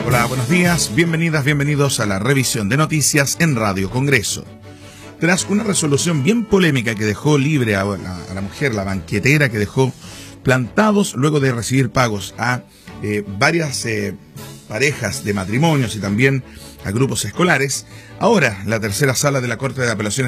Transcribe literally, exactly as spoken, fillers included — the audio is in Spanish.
Hola, buenos días, bienvenidas, bienvenidos a la revisión de noticias en Radio Congreso. Tras una resolución bien polémica que dejó libre a la, a la mujer, la banquetera, que dejó plantados luego de recibir pagos a eh, varias eh, parejas de matrimonios y también a grupos escolares, ahora la tercera sala de la Corte de Apelaciones